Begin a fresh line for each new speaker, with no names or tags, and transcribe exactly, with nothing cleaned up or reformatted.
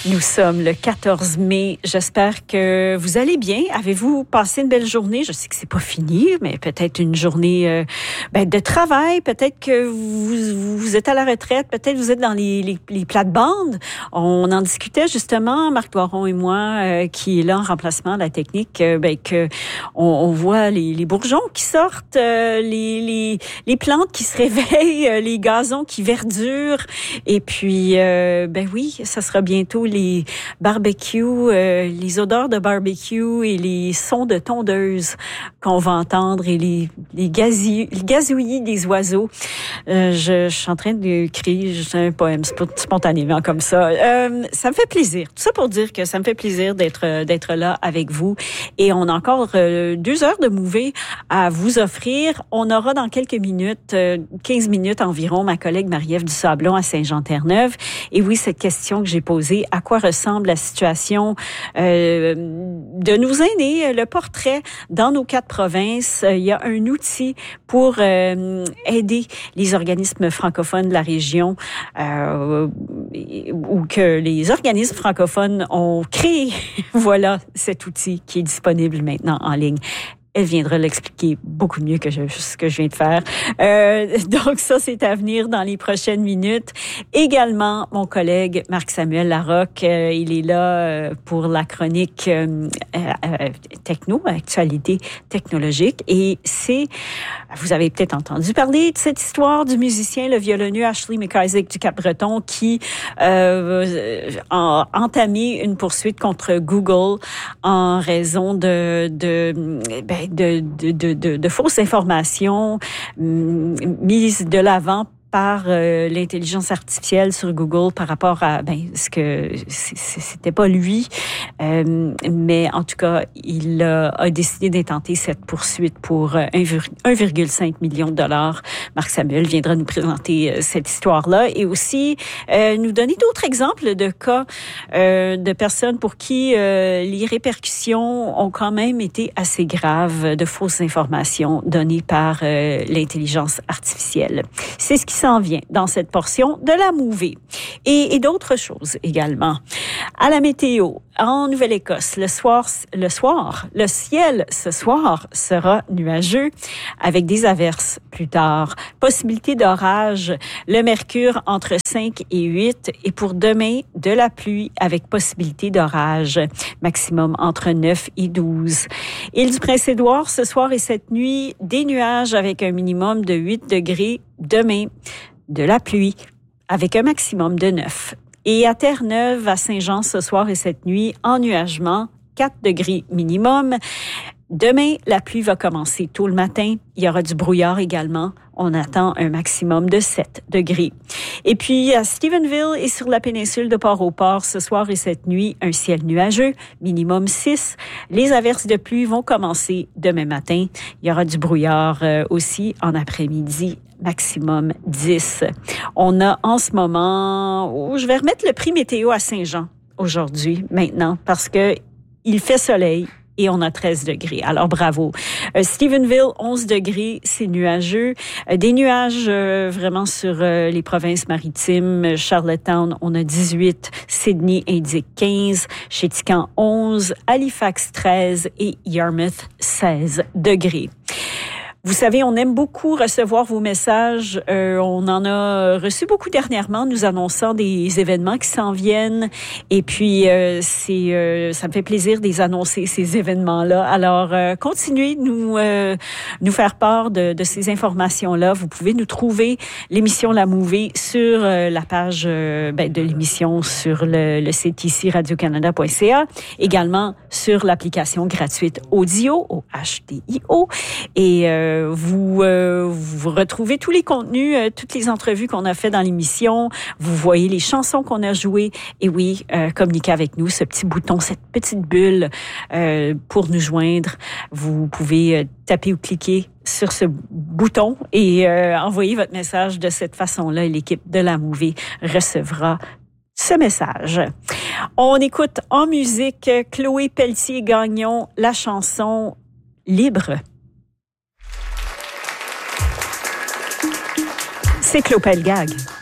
Nous sommes le quatorze mai. J'espère que vous allez bien. Avez-vous passé une belle journée? Je sais que c'est pas fini, mais peut-être une journée euh, ben, de travail. Peut-être que vous, vous êtes à la retraite. Peut-être vous êtes dans les, les, les plates-bandes. On en discutait justement, Marc Doiron et moi, euh, qui est là en remplacement de la technique, euh, ben, que on, on voit les, les bourgeons qui sortent, euh, les, les, les plantes qui se réveillent, euh, les gazons qui verdurent. Et puis, euh, ben oui, ça sera bientôt les barbecues, euh, les odeurs de barbecue et les sons de tondeuse qu'on va entendre et les, les, gazi, les gazouillis des oiseaux. Euh, je, je suis en train de créer juste un poème spontanément comme ça. Euh, ça me fait plaisir. Tout ça pour dire que ça me fait plaisir d'être d'être là avec vous. Et on a encore euh, deux heures de mouvée à vous offrir. On aura dans quelques minutes, euh, quinze minutes environ, ma collègue Marie-Ève Dusablon à Saint-Jean-Terre-Neuve. Et oui, cette question que j'ai posée, à quoi ressemble la situation euh, de nos aînés, le portrait dans nos quatre provinces. Il y a un outil pour euh, aider les organismes francophones de la région euh, ou que les organismes francophones ont créé. Voilà cet outil qui est disponible maintenant en ligne. Elle viendra l'expliquer beaucoup mieux que je, ce que je viens de faire. Euh, donc ça, c'est à venir dans les prochaines minutes. Également, mon collègue Marc-Samuel Larocque, euh, il est là euh, pour la chronique euh, euh, techno, actualité technologique. Et c'est, vous avez peut-être entendu parler de cette histoire du musicien, le violoneux Ashley McIsaac du Cap-Breton qui euh, a entamé une poursuite contre Google en raison de... de ben, De, de, de, de, de fausses informations mises de l'avant par euh, l'intelligence artificielle sur Google par rapport à ben ce que c'était pas lui, euh, mais en tout cas il a, a décidé d'intenter cette poursuite pour un virgule cinq million de dollars. Marc Samuel viendra nous présenter euh, cette histoire-là et aussi euh, nous donner d'autres exemples de cas euh, de personnes pour qui euh, les répercussions ont quand même été assez graves de fausses informations données par euh, l'intelligence artificielle. C'est ce qui s'en vient dans cette portion de la mouvée. Et, et d'autres choses également. À la météo, en Nouvelle-Écosse, le soir, le soir, le ciel ce soir sera nuageux avec des averses plus tard. Possibilité d'orage, le mercure entre cinq et huit et pour demain, de la pluie avec possibilité d'orage. Maximum entre neuf et douze. Île du Prince-Édouard, ce soir et cette nuit, des nuages avec un minimum de huit degrés. Demain, de la pluie avec un maximum de neuf. Et à Terre-Neuve, à Saint-Jean, ce soir et cette nuit, ennuagement, quatre degrés minimum. Demain, la pluie va commencer tôt le matin. Il y aura du brouillard également. On attend un maximum de sept degrés. Et puis, à Stephenville et sur la péninsule de Port-au-Port, ce soir et cette nuit, un ciel nuageux, minimum six. Les averses de pluie vont commencer demain matin. Il y aura du brouillard euh, aussi en après-midi, maximum dix. On a en ce moment... Oh, je vais remettre le prix météo à Saint-Jean aujourd'hui, maintenant, parce que il fait soleil. Et on a treize degrés. Alors, bravo. Euh, Stephenville, onze degrés, c'est nuageux. Euh, des nuages euh, vraiment sur euh, les provinces maritimes. Charlottetown, on a dix-huit. Sydney indique quinze. Chéticamp, onze. Halifax, treize. Et Yarmouth, seize degrés. Vous savez, on aime beaucoup recevoir vos messages. Euh, on en a reçu beaucoup dernièrement, nous annonçant des événements qui s'en viennent. Et puis, euh, c'est, euh, ça me fait plaisir de les annoncer, ces événements-là. Alors, euh, continuez de nous, euh, nous faire part de, de ces informations-là. Vous pouvez nous trouver l'émission La Mouvée sur euh, la page euh, ben, de l'émission sur le, le site ici, radio canada point c a. Également sur l'application gratuite Audio, au H D I O. Et euh, Vous, euh, vous retrouvez tous les contenus, euh, toutes les entrevues qu'on a fait dans l'émission. Vous voyez les chansons qu'on a jouées. Et oui, euh, communiquez avec nous, ce petit bouton, cette petite bulle euh, pour nous joindre. Vous pouvez euh, taper ou cliquer sur ce bouton et euh, envoyer votre message de cette façon-là. Et l'équipe de La Mouvée recevra ce message. On écoute en musique Chloé Pelletier-Gagnon, la chanson Libre. C'est Clopel Gag.